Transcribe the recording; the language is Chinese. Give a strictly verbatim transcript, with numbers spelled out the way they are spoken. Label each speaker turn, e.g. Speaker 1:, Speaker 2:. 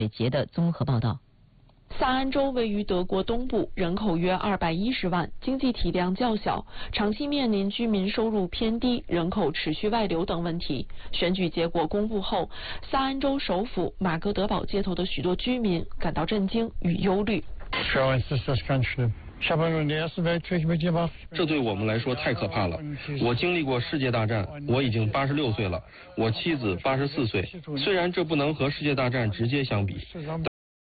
Speaker 1: 杰的综合报道。
Speaker 2: 萨安州位于德国东部，人口约二百一十万，经济体量较小，长期面临居民收入偏低、人口持续外流等问题。选举结果公布后，萨安州首府马格德堡街头的许多居民感到震惊与忧虑。
Speaker 3: 这对我们来说太可怕了。我经历过世界大战，我已经八十六岁了，我妻子八十四岁。虽然这不能和世界大战直接相比，